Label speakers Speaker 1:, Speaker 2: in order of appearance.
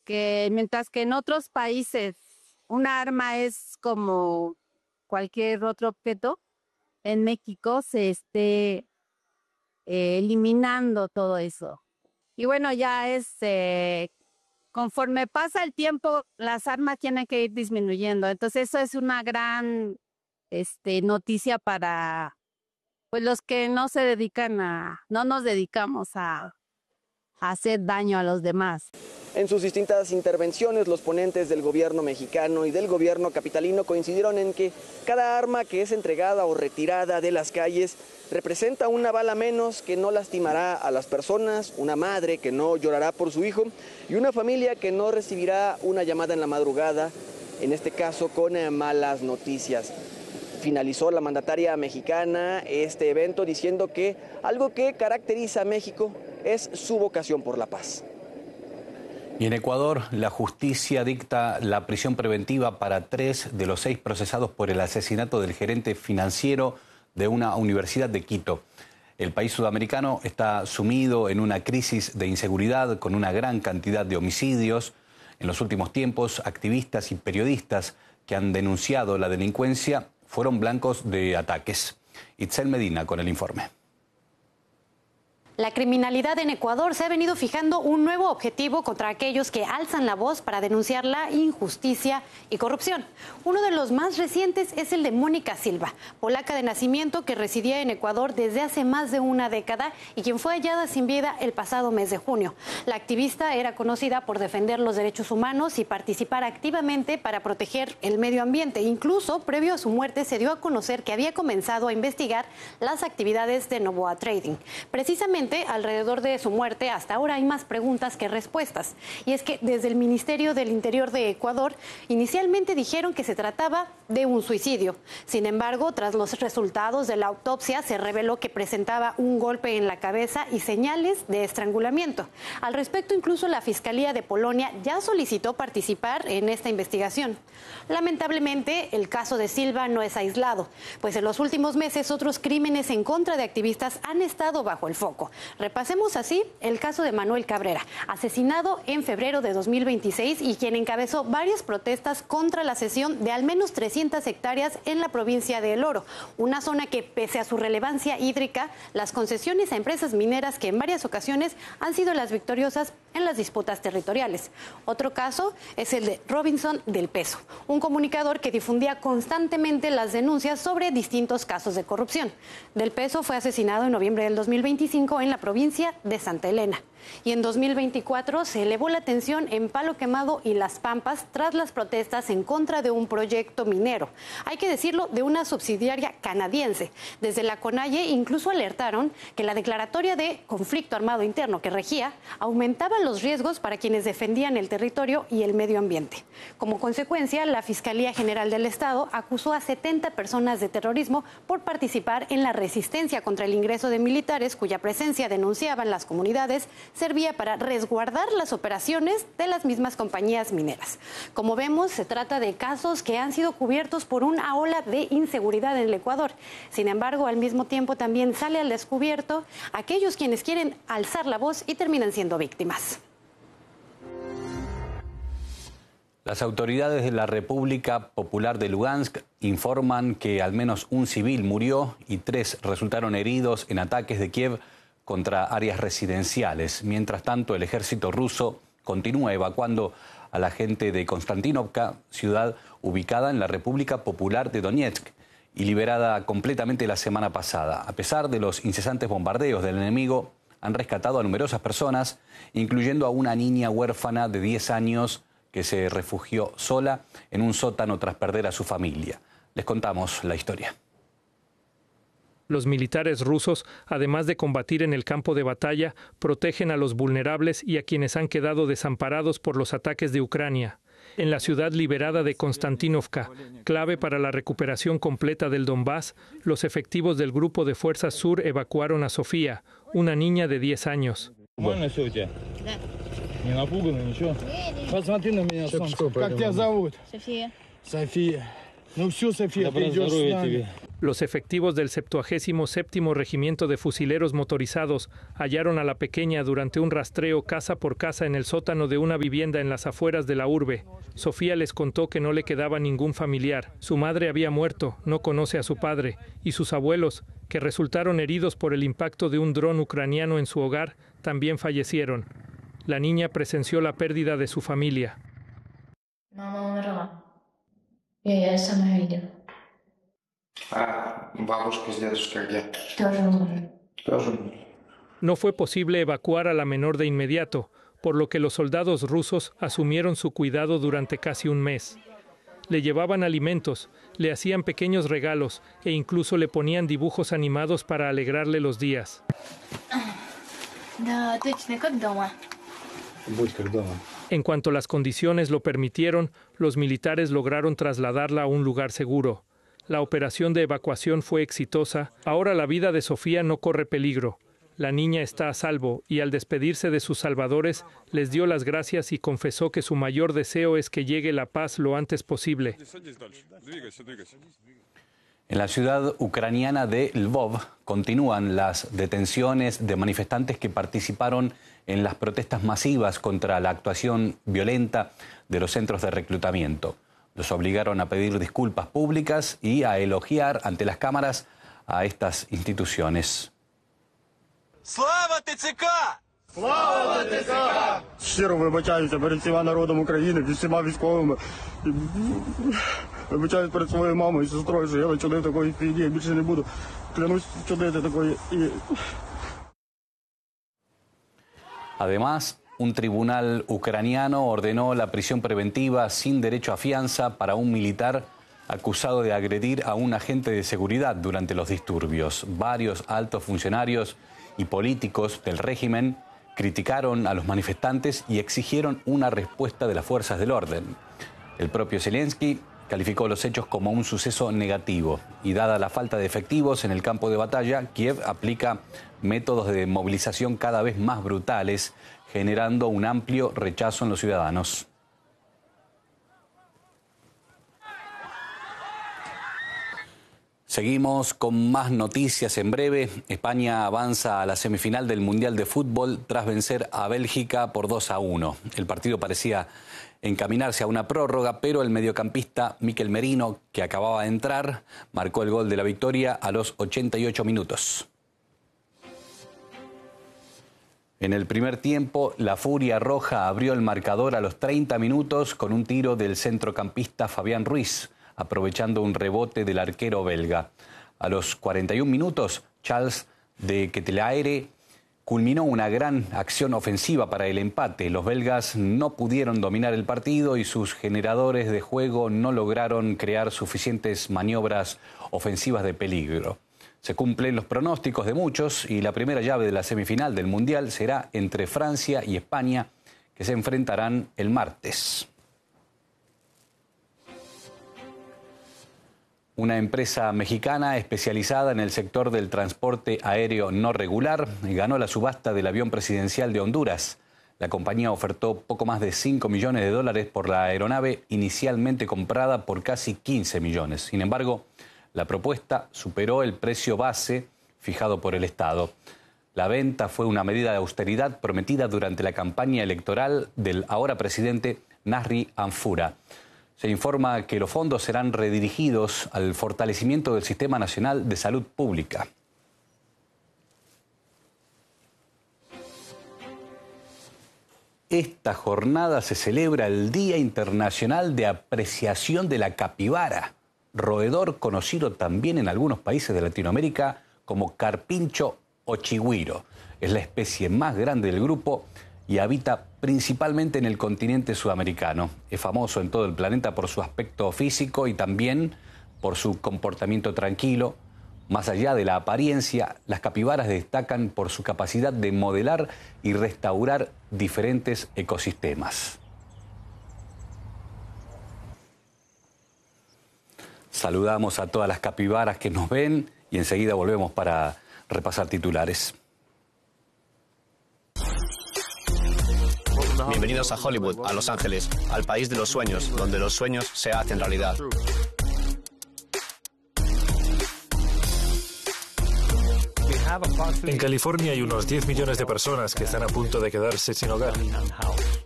Speaker 1: que mientras que en otros países un arma es como cualquier otro objeto, en México se esté eliminando todo eso. Y bueno, ya conforme pasa el tiempo, las armas tienen que ir disminuyendo. Entonces eso es una gran noticia para pues los que no nos dedicamos a hacer daño a los demás.
Speaker 2: En sus distintas intervenciones, los ponentes del gobierno mexicano y del gobierno capitalino coincidieron en que cada arma que es entregada o retirada de las calles representa una bala menos que no lastimará a las personas, una madre que no llorará por su hijo y una familia que no recibirá una llamada en la madrugada, en este caso con malas noticias. Finalizó la mandataria mexicana este evento diciendo que algo que caracteriza a México es su vocación por la paz.
Speaker 3: Y en Ecuador, la justicia dicta la prisión preventiva para 3 de los 6 procesados por el asesinato del gerente financiero de una universidad de Quito. El país sudamericano está sumido en una crisis de inseguridad con una gran cantidad de homicidios. En los últimos tiempos, activistas y periodistas que han denunciado la delincuencia fueron blancos de ataques. Itzel Medina con el informe.
Speaker 4: La criminalidad en Ecuador se ha venido fijando un nuevo objetivo contra aquellos que alzan la voz para denunciar la injusticia y corrupción. Uno de los más recientes es el de Mónica Silva, polaca de nacimiento que residía en Ecuador desde hace más de una década y quien fue hallada sin vida el pasado mes de junio. La activista era conocida por defender los derechos humanos y participar activamente para proteger el medio ambiente. Incluso, previo a su muerte, se dio a conocer que había comenzado a investigar las actividades de Noboa Trading. Precisamente alrededor de su muerte, hasta ahora hay más preguntas que respuestas. Y es que desde el Ministerio del Interior de Ecuador inicialmente dijeron que se trataba de un suicidio. Sin embargo, tras los resultados de la autopsia se reveló que presentaba un golpe en la cabeza y señales de estrangulamiento. Al respecto, incluso la Fiscalía de Polonia ya solicitó participar en esta investigación. Lamentablemente, el caso de Silva no es aislado, pues en los últimos meses otros crímenes en contra de activistas han estado bajo el foco. Repasemos así el caso de Manuel Cabrera, asesinado en febrero de 2026 y quien encabezó varias protestas contra la cesión de al menos 300 hectáreas en la provincia de El Oro, una zona que, pese a su relevancia hídrica, las concesiones a empresas mineras que en varias ocasiones han sido las victoriosas en las disputas territoriales. Otro caso es el de Robinson del Peso, un comunicador que difundía constantemente las denuncias sobre distintos casos de corrupción. Del Peso fue asesinado en noviembre del 2025 en la provincia de Santa Elena. Y en 2024 se elevó la tensión en Palo Quemado y Las Pampas tras las protestas en contra de un proyecto minero. Hay que decirlo, de una subsidiaria canadiense. Desde la CONAIE incluso alertaron que la declaratoria de conflicto armado interno que regía aumentaba los riesgos para quienes defendían el territorio y el medio ambiente. Como consecuencia, la Fiscalía General del Estado acusó a 70 personas de terrorismo por participar en la resistencia contra el ingreso de militares cuya presencia, denunciaban las comunidades, servía para resguardar las operaciones de las mismas compañías mineras. Como vemos, se trata de casos que han sido cubiertos por una ola de inseguridad en el Ecuador. Sin embargo, al mismo tiempo también sale al descubierto aquellos quienes quieren alzar la voz y terminan siendo víctimas.
Speaker 3: Las autoridades de la República Popular de Lugansk informan que al menos un civil murió y 3 resultaron heridos en ataques de Kiev contra áreas residenciales. Mientras tanto, el ejército ruso continúa evacuando a la gente de Konstantinovka, ciudad ubicada en la República Popular de Donetsk y liberada completamente la semana pasada. A pesar de los incesantes bombardeos del enemigo, han rescatado a numerosas personas, incluyendo a una niña huérfana de 10 años que se refugió sola en un sótano tras perder a su familia. Les contamos la historia.
Speaker 5: Los militares rusos, además de combatir en el campo de batalla, protegen a los vulnerables y a quienes han quedado desamparados por los ataques de Ucrania. En la ciudad liberada de Konstantinovka, clave para la recuperación completa del Donbass, los efectivos del Grupo de Fuerzas Sur evacuaron a Sofía, una niña de 10 años. Los efectivos del 77º Regimiento de Fusileros Motorizados hallaron a la pequeña durante un rastreo casa por casa en el sótano de una vivienda en las afueras de la urbe. Sofía les contó que no le quedaba ningún familiar. Su madre había muerto, no conoce a su padre, y sus abuelos, que resultaron heridos por el impacto de un dron ucraniano en su hogar, también fallecieron. La niña presenció la pérdida de su familia.
Speaker 6: Mamá умерла. Я сама видела.
Speaker 7: Бабушка с дедушкой где?
Speaker 6: Тоже умерли.
Speaker 5: No fue posible evacuar a la menor de inmediato, por lo que los soldados rusos asumieron su cuidado durante casi un mes. Le llevaban alimentos, le hacían pequeños regalos e incluso le ponían dibujos animados para alegrarle los días.
Speaker 6: Да, точно, как дома.
Speaker 7: Будь как дома.
Speaker 5: En cuanto las condiciones lo permitieron, los militares lograron trasladarla a un lugar seguro. La operación de evacuación fue exitosa. Ahora la vida de Sofía no corre peligro. La niña está a salvo y al despedirse de sus salvadores les dio las gracias y confesó que su mayor deseo es que llegue la paz lo antes posible.
Speaker 3: En la ciudad ucraniana de Lvov continúan las detenciones de manifestantes que participaron en las protestas masivas contra la actuación violenta de los centros de reclutamiento. Los obligaron a pedir disculpas públicas y a elogiar ante las cámaras a estas instituciones.
Speaker 8: Слава ТЦК!
Speaker 9: Слава ТЦК! Щиро вибачаюся перед всіма народом України, перед всіма військовими. Вибачаюсь перед своєю мамою і сестрою, що я вчинив такої фігні, я більше не буду. Клянусь вчинити такої.
Speaker 3: Además, un tribunal ucraniano ordenó la prisión preventiva sin derecho a fianza para un militar acusado de agredir a un agente de seguridad durante los disturbios. Varios altos funcionarios y políticos del régimen criticaron a los manifestantes y exigieron una respuesta de las fuerzas del orden. El propio Zelensky calificó los hechos como un suceso negativo y dada la falta de efectivos en el campo de batalla, Kiev aplica métodos de movilización cada vez más brutales, generando un amplio rechazo en los ciudadanos. Seguimos con más noticias en breve. España avanza a la semifinal del Mundial de Fútbol tras vencer a Bélgica por 2-1. El partido parecía encaminarse a una prórroga, pero el mediocampista Mikel Merino, que acababa de entrar, marcó el gol de la victoria a los 88 minutos. En el primer tiempo, la Furia Roja abrió el marcador a los 30 minutos con un tiro del centrocampista Fabián Ruiz, aprovechando un rebote del arquero belga. A los 41 minutos, Charles de Ketelaere culminó una gran acción ofensiva para el empate. Los belgas no pudieron dominar el partido y sus generadores de juego no lograron crear suficientes maniobras ofensivas de peligro. Se cumplen los pronósticos de muchos y la primera llave de la semifinal del Mundial será entre Francia y España, que se enfrentarán el martes. Una empresa mexicana especializada en el sector del transporte aéreo no regular ganó la subasta del avión presidencial de Honduras. La compañía ofertó poco más de $5 millones por la aeronave inicialmente comprada por casi 15 millones. Sin embargo, la propuesta superó el precio base fijado por el Estado. La venta fue una medida de austeridad prometida durante la campaña electoral del ahora presidente Nasri Anfura. Se informa que los fondos serán redirigidos al fortalecimiento del Sistema Nacional de Salud Pública. Esta jornada se celebra el Día Internacional de Apreciación de la Capibara, roedor conocido también en algunos países de Latinoamérica como carpincho o chigüiro. Es la especie más grande del grupo y habita principalmente en el continente sudamericano. Es famoso en todo el planeta por su aspecto físico y también por su comportamiento tranquilo. Más allá de la apariencia, las capibaras destacan por su capacidad de modelar y restaurar diferentes ecosistemas. Saludamos a todas las capibaras que nos ven y enseguida volvemos para repasar titulares.
Speaker 10: Bienvenidos a Hollywood, a Los Ángeles, al país de los sueños, donde los sueños se hacen realidad.
Speaker 11: En California hay unos 10 millones de personas que están a punto de quedarse sin hogar.